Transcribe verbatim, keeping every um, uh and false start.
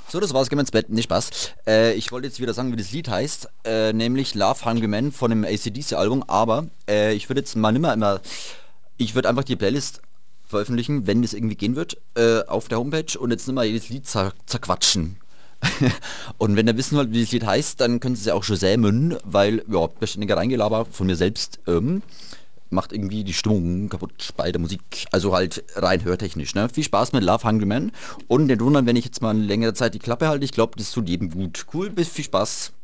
So, das war's, gehen wir ins Bett. Nicht Spaß. Äh, ich wollte jetzt wieder sagen, wie das Lied heißt, äh, nämlich Love Hungry Man von dem A C D C-Album, aber äh, ich würde jetzt mal nimmer immer, ich würde einfach die Playlist veröffentlichen, wenn das irgendwie gehen wird, äh, auf der Homepage und jetzt nimmer jedes Lied zer zerquatschen. Und wenn ihr wissen wollt, wie das Lied heißt, dann könnt ihr es ja auch schon sämen, weil, ja, beständiger Reingelaber von mir selbst, ähm, macht irgendwie die Stimmung kaputt bei der Musik. Also halt rein hörtechnisch. Ne? Viel Spaß mit Love Hungry Man. Und nicht wundern, wenn ich jetzt mal eine längere Zeit die Klappe halte. Ich glaube, das tut jedem gut. Cool, bis viel Spaß.